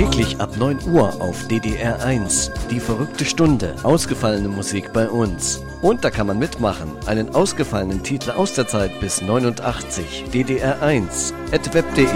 Täglich ab 9 Uhr auf DDR 1. Die verrückte Stunde. Ausgefallene Musik bei uns. Und da kann man mitmachen. Einen ausgefallenen Titel aus der Zeit bis 89. DDR 1 @web.de.